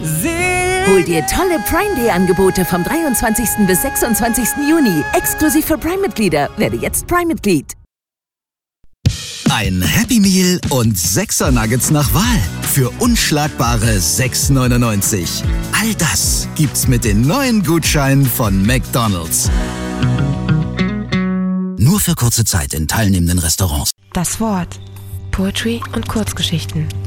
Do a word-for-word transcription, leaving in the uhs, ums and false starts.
Hol dir tolle Prime Day Angebote vom dreiundzwanzigsten bis sechsundzwanzigsten Juni. Exklusiv für Prime-Mitglieder. Werde jetzt Prime-Mitglied. Ein Happy Meal und sechser Nuggets nach Wahl für unschlagbare sechs neunundneunzig. All das gibt's mit den neuen Gutscheinen von McDonald's. Nur für kurze Zeit in teilnehmenden Restaurants. Das Wort. Poetry und Kurzgeschichten.